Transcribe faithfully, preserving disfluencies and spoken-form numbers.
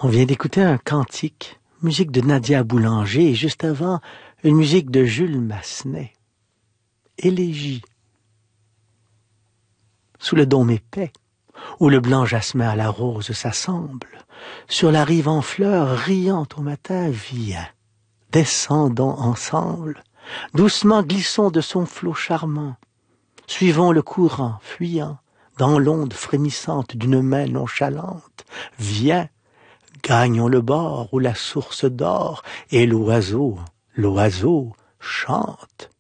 On vient d'écouter un cantique, musique de Nadia Boulanger, et juste avant, une musique de Jules Massenet. Élégie. Sous le dôme épais, où le blanc jasmin à la rose s'assemble, sur la rive en fleurs, riant au matin, viens, descendons ensemble, doucement glissons de son flot charmant, suivons le courant, fuyant, dans l'onde frémissante d'une main nonchalante, viens, gagnons le bord où la source dort et l'oiseau, l'oiseau chante.